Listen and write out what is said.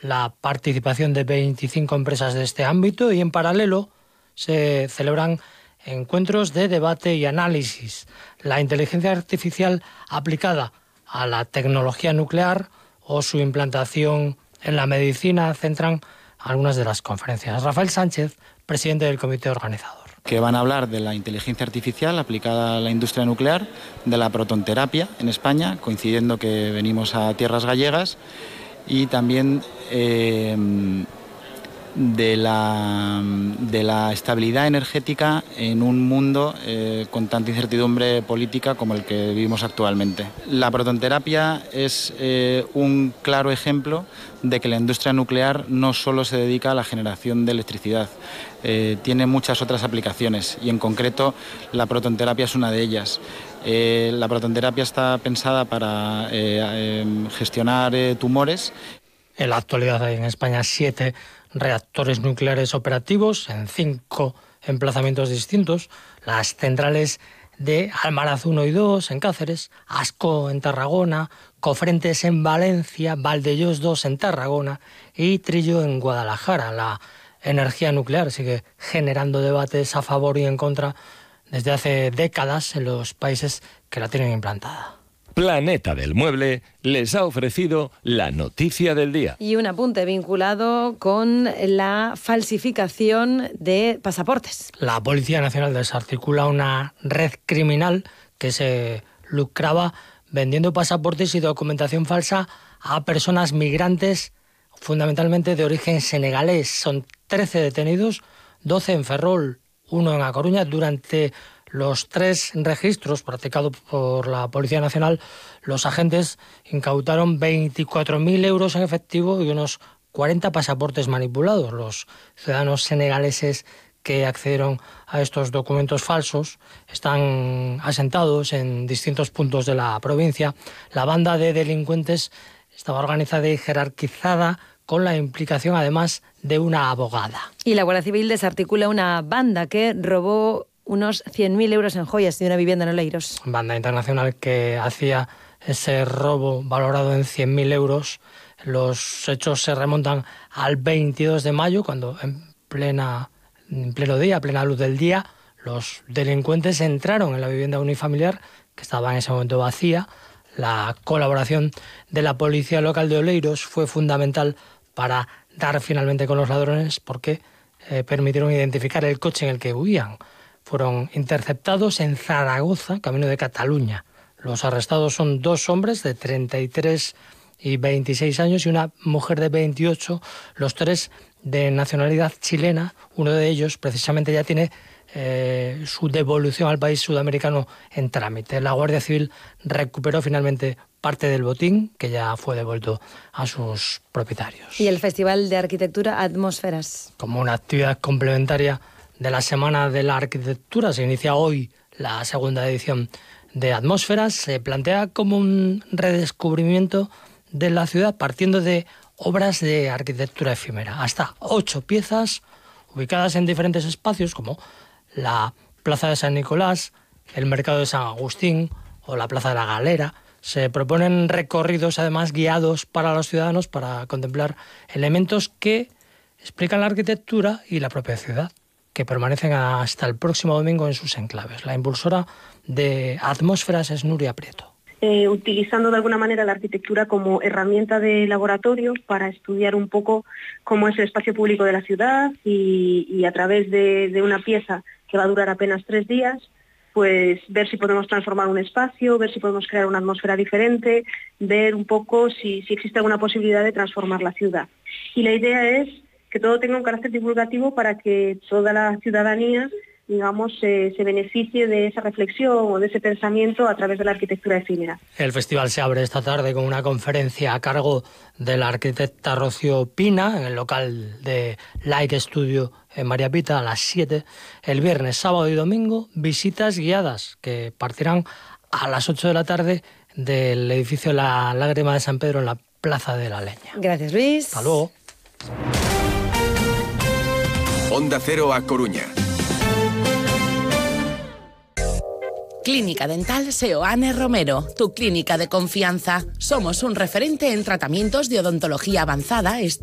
la participación de 25 empresas de este ámbito y en paralelo se celebran encuentros de debate y análisis. La inteligencia artificial aplicada a la tecnología nuclear o su implantación en la medicina centran algunas de las conferencias. Rafael Sánchez, presidente del comité organizador. Que van a hablar de la inteligencia artificial aplicada a la industria nuclear, de la protonterapia en España, coincidiendo que venimos a tierras gallegas, y también de la estabilidad energética en un mundo con tanta incertidumbre política como el que vivimos actualmente. La protonterapia es un claro ejemplo de que la industria nuclear no solo se dedica a la generación de electricidad, tiene muchas otras aplicaciones y en concreto la protonterapia es una de ellas. La protonterapia está pensada para gestionar tumores. En la actualidad hay en España 7 reactores nucleares operativos en 5 emplazamientos distintos. Las centrales de Almaraz 1 y 2 en Cáceres, Ascó en Tarragona, Cofrentes en Valencia, Valdellós 2 en Tarragona y Trillo en Guadalajara. La energía nuclear sigue generando debates a favor y en contra desde hace décadas en los países que la tienen implantada. Planeta del Mueble les ha ofrecido la noticia del día. Y un apunte vinculado con la falsificación de pasaportes. La Policía Nacional desarticula una red criminal que se lucraba vendiendo pasaportes y documentación falsa a personas migrantes, fundamentalmente de origen senegalés. Son 13 detenidos, 12 en Ferrol, 1 en A Coruña. Durante los 3 registros practicados por la Policía Nacional, los agentes incautaron 24.000 euros en efectivo y unos 40 pasaportes manipulados. Los ciudadanos senegaleses que accedieron a estos documentos falsos están asentados en distintos puntos de la provincia. La banda de delincuentes estaba organizada y jerarquizada con la implicación además de una abogada. Y la Guardia Civil desarticula una banda que robó unos 100.000 euros en joyas de una vivienda en Oleiros. Banda internacional que hacía ese robo valorado en 100.000 euros. Los hechos se remontan al 22 de mayo, cuando en pleno día, a plena luz del día, los delincuentes entraron en la vivienda unifamiliar, que estaba en ese momento vacía. La colaboración de la policía local de Oleiros fue fundamental para dar finalmente con los ladrones, porque permitieron identificar el coche en el que huían. Fueron interceptados en Zaragoza, camino de Cataluña. Los arrestados son 2 hombres de 33 y 26 años y una mujer de 28, los 3 de nacionalidad chilena. Uno de ellos precisamente ya tiene su devolución al país sudamericano en trámite. La Guardia Civil recuperó finalmente parte del botín, que ya fue devuelto a sus propietarios. Y el Festival de Arquitectura Atmósferas. Como una actividad complementaria de la Semana de la Arquitectura, se inicia hoy la segunda edición de Atmósferas. Se plantea como un redescubrimiento de la ciudad partiendo de obras de arquitectura efímera. Hasta 8 piezas ubicadas en diferentes espacios como la Plaza de San Nicolás, el Mercado de San Agustín o la Plaza de la Galera. Se proponen recorridos además guiados para los ciudadanos para contemplar elementos que explican la arquitectura y la propia ciudad, que permanecen hasta el próximo domingo en sus enclaves. La impulsora de Atmósferas es Nuria Prieto. Utilizando de alguna manera la arquitectura como herramienta de laboratorio para estudiar un poco cómo es el espacio público de la ciudad y a través de una pieza que va a durar apenas 3 días, pues ver si podemos transformar un espacio, ver si podemos crear una atmósfera diferente, ver un poco si existe alguna posibilidad de transformar la ciudad. Y la idea es que todo tenga un carácter divulgativo para que toda la ciudadanía, digamos, se beneficie de esa reflexión o de ese pensamiento a través de la arquitectura efímera. El festival se abre esta tarde con una conferencia a cargo de la arquitecta Rocío Pina en el local de Like Studio en María Pita a las 7. El viernes, sábado y domingo, visitas guiadas que partirán a las 8 de la tarde del edificio La Lágrima de San Pedro en la Plaza de la Leña. Gracias, Luis. Hasta luego. Onda Cero A Coruña. Clínica Dental Seoane Romero, tu clínica de confianza. Somos un referente en tratamientos de odontología avanzada, estética